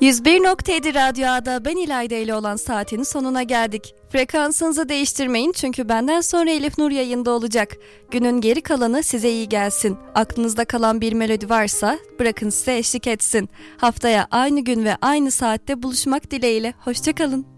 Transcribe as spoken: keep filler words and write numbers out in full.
yüz bir nokta yedi Radyo A'da ben İlayda ile olan saatinin sonuna geldik. Frekansınızı değiştirmeyin çünkü benden sonra Elif Nur yayında olacak. Günün geri kalanı size iyi gelsin. Aklınızda kalan bir melodi varsa bırakın size eşlik etsin. Haftaya aynı gün ve aynı saatte buluşmak dileğiyle. Hoşçakalın.